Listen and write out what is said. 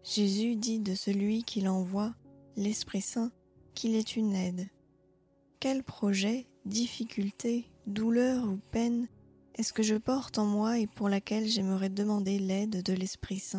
Jésus dit de celui qu'il envoie, l'Esprit Saint, qu'il est une aide. Quel projet, difficulté, douleur ou peine est-ce que je porte en moi et pour laquelle j'aimerais demander l'aide de l'Esprit Saint ?